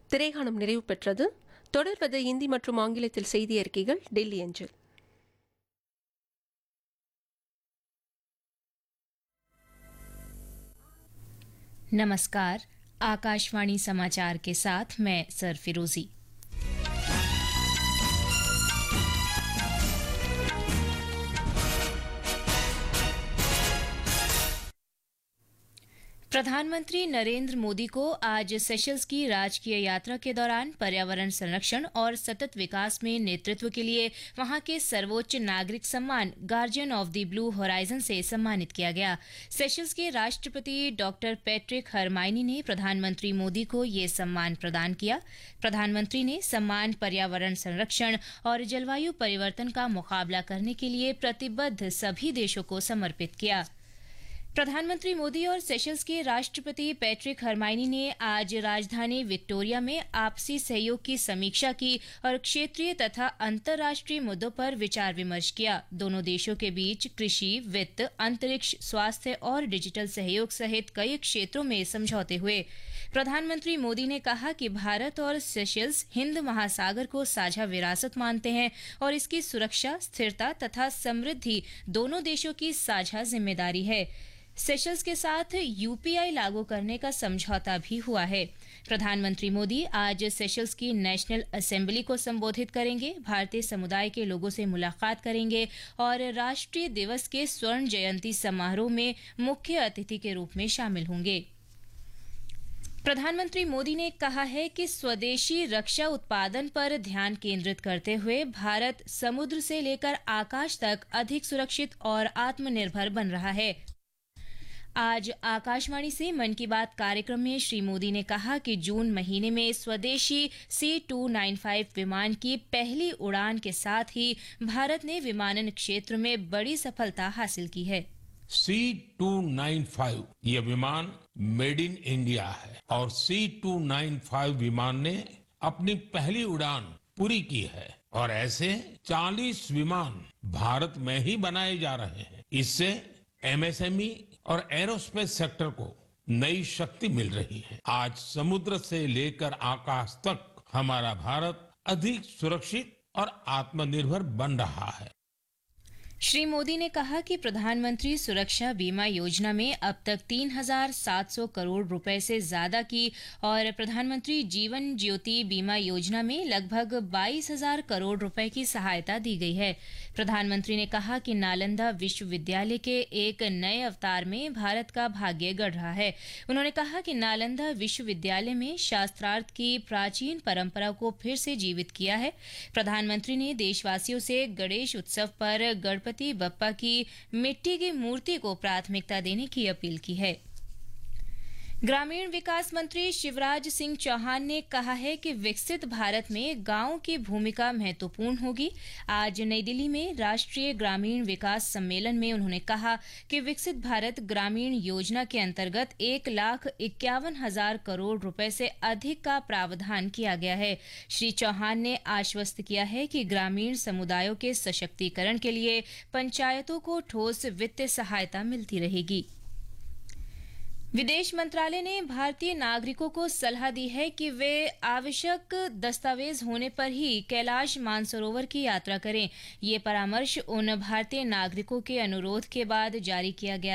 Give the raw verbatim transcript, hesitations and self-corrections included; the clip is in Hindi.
திரைகாணம் நிறைவு பெற்றது. தொடர்வது இந்தி மற்றும் ஆங்கிலத்தில் செய்தி அறிக்கைகள் டெல்லி அஞ்சல். नमस्कार, आकाशवाणी समाचार के साथ मैं सर फिरोजी। प्रधानमंत्री नरेंद्र मोदी को आज सेशल्स की राजकीय यात्रा के दौरान पर्यावरण संरक्षण और सतत विकास में नेतृत्व के लिए वहां के सर्वोच्च नागरिक सम्मान guardian of the blue horizon से सम्मानित किया गया। सेशल्स के राष्ट्रपति डॉक्टर पैट्रिक हरमाइनी ने प्रधानमंत्री मोदी को ये सम्मान प्रदान किया। प्रधानमंत्री ने सम्मान पर्यावरण संरक्षण और जलवायु परिवर्तन का मुकाबला करने के लिए प्रतिबद्ध सभी देशों को समर्पित किया। प्रधानमंत्री मोदी और सेशल्स के राष्ट्रपति पैट्रिक हरमाइनी ने आज राजधानी विक्टोरिया में आपसी सहयोग की समीक्षा की और क्षेत्रीय तथा अंतर्राष्ट्रीय मुद्दों पर विचार विमर्श किया। दोनों देशों के बीच कृषि, वित्त, अंतरिक्ष, स्वास्थ्य और डिजिटल सहयोग सहित कई क्षेत्रों में समझौते हुए। प्रधानमंत्री मोदी ने कहा कि भारत और सेशल्स हिंद महासागर को साझा विरासत मानते हैं और इसकी सुरक्षा, स्थिरता तथा समृद्धि दोनों देशों की साझा जिम्मेदारी है। सेशल्स के साथ यूपीआई लागू करने का समझौता भी हुआ है। प्रधानमंत्री मोदी आज सेशल्स की नेशनल असेंबली को संबोधित करेंगे, भारतीय समुदाय के लोगों से मुलाकात करेंगे और राष्ट्रीय दिवस के स्वर्ण जयंती समारोह में मुख्य अतिथि के रूप में शामिल होंगे। प्रधानमंत्री मोदी ने कहा है कि स्वदेशी रक्षा उत्पादन पर ध्यान केंद्रित करते हुए भारत समुद्र से लेकर आकाश तक अधिक सुरक्षित और आत्मनिर्भर बन रहा है। आज आकाशवाणी से मन की बात कार्यक्रम में श्री मोदी ने कहा कि जून महीने में स्वदेशी सी टू नाइन फाइव विमान की पहली उड़ान के साथ ही भारत ने विमानन क्षेत्र में बड़ी सफलता हासिल की है। सी टू नाइन फाइव ये विमान मेड इन इंडिया है और सी टू नाइन फाइव विमान ने अपनी पहली उड़ान पूरी की है और ऐसे चालीस विमान भारत में ही बनाए जा रहे हैं। इससे एमएसएमई और एरोस्पेस सेक्टर को नई शक्ति मिल रही है। आज समुद्र से लेकर आकाश तक हमारा भारत अधिक सुरक्षित और आत्मनिर्भर बन रहा है। श्री मोदी ने कहा कि प्रधानमंत्री सुरक्षा बीमा योजना में अब तक तीन हजार सात सौ करोड़ रुपए से ज्यादा की और प्रधानमंत्री जीवन ज्योति बीमा योजना में लगभग बाईस हजार करोड़ रुपए की सहायता दी गई है। प्रधानमंत्री ने कहा कि नालंदा विश्वविद्यालय के एक नए अवतार में भारत का भाग्य गढ़ रहा है। उन्होंने कहा कि नालंदा विश्वविद्यालय में शास्त्रार्थ की प्राचीन परंपरा को फिर से जीवित किया है। प्रधानमंत्री ने देशवासियों से गणेश उत्सव पर गणपति बप्पा की मिट्टी की मूर्ति को प्राथमिकता देने की अपील की है। ग्रामीण विकास मंत्री शिवराज सिंह चौहान ने कहा है कि विकसित भारत में गांव की भूमिका महत्वपूर्ण होगी। आज नई दिल्ली में राष्ट्रीय ग्रामीण विकास सम्मेलन में उन्होंने कहा कि विकसित भारत ग्रामीण योजना के अंतर्गत एक लाख इक्यावन हजार करोड़ रुपए से अधिक का प्रावधान किया गया है। श्री चौहान ने आश्वस्त किया है कि ग्रामीण समुदायों के सशक्तिकरण के लिए पंचायतों को ठोस वित्तीय सहायता मिलती रहेगी। विदेश मंत्रालय ने भारतीय नागरिकों को सलाह दी है कि वे आवश्यक दस्तावेज होने पर ही कैलाश मानसरोवर की यात्रा करें। ये परामर्श उन भारतीय नागरिकों के अनुरोध के बाद जारी किया गया